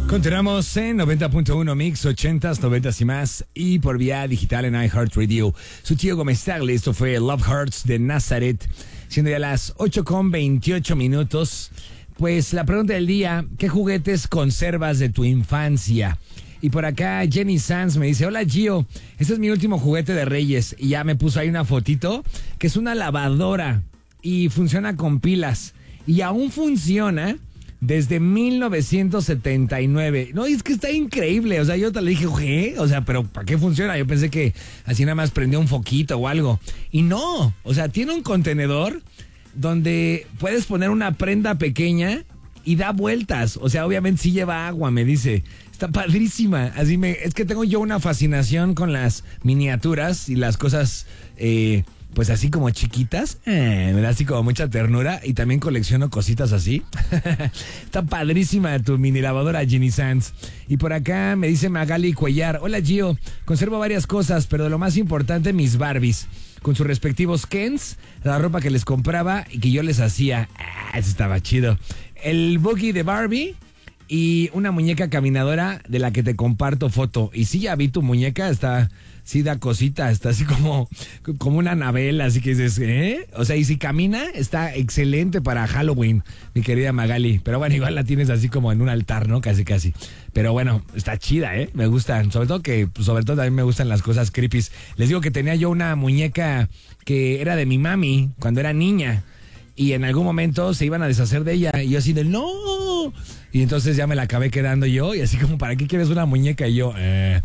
Continuamos en 90.1 Mix, 80s, 90s y más, y por vía digital en iHeartRadio. Su tío Gómez Tagle, esto fue Love Hurts de Nazaret, siendo ya las 8:28. Pues la pregunta del día, ¿qué juguetes conservas de tu infancia? Y por acá Jenny Sanz me dice, hola Gio, este es mi último juguete de Reyes, y ya me puso ahí una fotito, que es una lavadora, y funciona con pilas, y aún funciona desde 1979. No, es que está increíble. O sea, yo te le dije, ¿qué? O sea, pero ¿para qué funciona? Yo pensé que así nada más prendió un foquito o algo. Y no, o sea, tiene un contenedor donde puedes poner una prenda pequeña y da vueltas. O sea, obviamente sí lleva agua, me dice. Está padrísima. Es que tengo yo una fascinación con las miniaturas y las cosas, pues así como chiquitas, me da así como mucha ternura, y también colecciono cositas así. Está padrísima tu mini lavadora, Ginny Sands. Y por acá me dice Magali Cuellar, hola Gio, conservo varias cosas, pero de lo más importante, mis Barbies, con sus respectivos Kens, la ropa que les compraba y que yo les hacía. Eso estaba chido. El buggy de Barbie y una muñeca caminadora de la que te comparto foto. Y sí, ya vi tu muñeca, sí da cosita, está así como una Anabel, así que dices, ¿eh? O sea, y si camina, está excelente para Halloween, mi querida Magali. Pero bueno, igual la tienes así como en un altar, ¿no? Casi, casi. Pero bueno, está chida, ¿eh? Me gustan. Sobre todo también me gustan las cosas creepy. Les digo que tenía yo una muñeca que era de mi mami cuando era niña. Y en algún momento se iban a deshacer de ella. Y yo así de, ¡no! Y entonces ya me la acabé quedando yo. Y así como, ¿para qué quieres una muñeca? Y yo,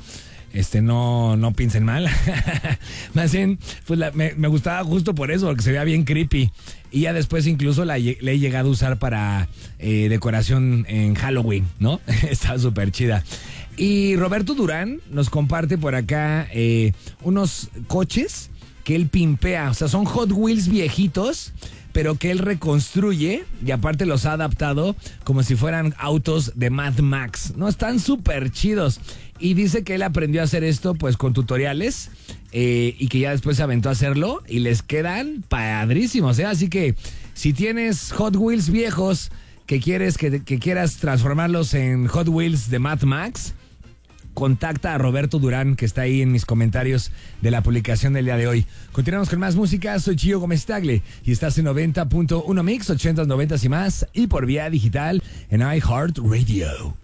no piensen mal. Más bien, pues me gustaba justo por eso, porque se veía bien creepy. Y ya después incluso le he llegado a usar para decoración en Halloween, ¿no? Está súper chida. Y Roberto Durán nos comparte por acá unos coches que él pimpea. O sea, son Hot Wheels viejitos, pero que él reconstruye y aparte los ha adaptado como si fueran autos de Mad Max. No, están súper chidos. Y dice que él aprendió a hacer esto pues con tutoriales y que ya después se aventó a hacerlo y les quedan padrísimos, ¿eh? Así que si tienes Hot Wheels viejos que quieras transformarlos en Hot Wheels de Mad Max, contacta a Roberto Durán, que está ahí en mis comentarios de la publicación del día de hoy. Continuamos con más música. Soy Gio Gómez Tagle y estás en 90.1 Mix, 80s, 90s y más, y por vía digital en iHeartRadio.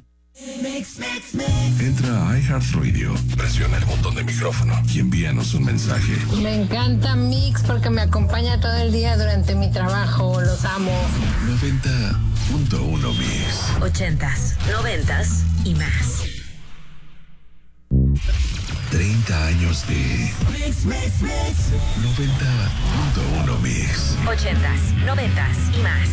Entra a iHeartRadio, presiona el botón de micrófono y envíanos un mensaje. Me encanta Mix porque me acompaña todo el día durante mi trabajo. Los amo. 90.1 Mix. 80s, 90s y más. 30 años de Mix. 90.1 Mix. 80s, 90s y más.